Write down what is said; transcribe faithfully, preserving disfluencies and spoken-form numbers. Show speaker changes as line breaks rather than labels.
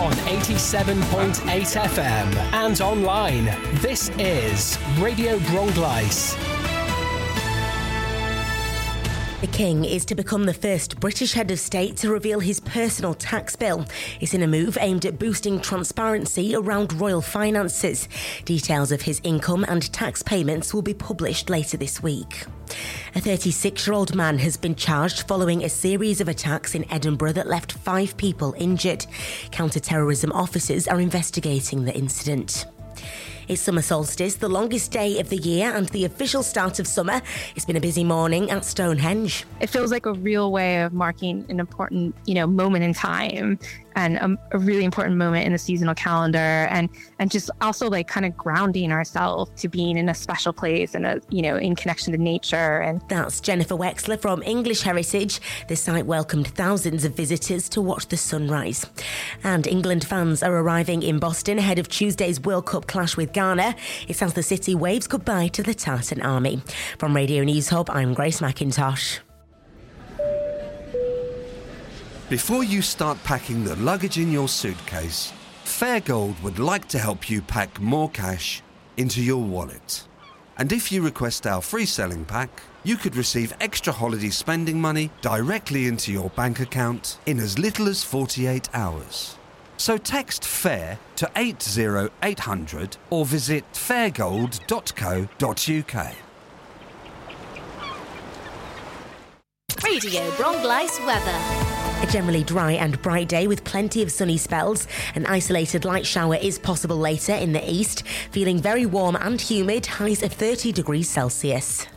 on eighty-seven point eight F M and online. This is Radio Bronglais.
The King is to become the first British head of state to reveal his personal tax bill. It's in a move aimed at boosting transparency around royal finances. Details of his income and tax payments will be published later this week. A thirty-six-year-old man has been charged following a series of attacks in Edinburgh that left five people injured. Counter-terrorism officers are investigating the incident. It's summer solstice, the longest day of the year and the official start of summer. It's been a busy morning at Stonehenge.
It feels like a real way of marking an important, you know, moment in time and a, a really important moment in the seasonal calendar, and and just also like kind of grounding ourselves to being in a special place and a, you know, in connection to nature. And
that's Jennifer Wexler from English Heritage. The site welcomed thousands of visitors to watch the sunrise. And England fans are arriving in Boston ahead of Tuesday's World Cup clash with Ghana. It's as the city waves goodbye to the Tartan Army. From Radio News Hub, I'm Grace McIntosh.
Before you start packing the luggage in your suitcase, Fairgold would like to help you pack more cash into your wallet. And if you request our free selling pack, you could receive extra holiday spending money directly into your bank account in as little as forty-eight hours. So text FAIR to eight zero eight hundred or visit fairgold dot co dot uk.
Radio Bronglais weather.
A generally dry and bright day with plenty of sunny spells. An isolated light shower is possible later in the east. Feeling very warm and humid, highs of thirty degrees Celsius.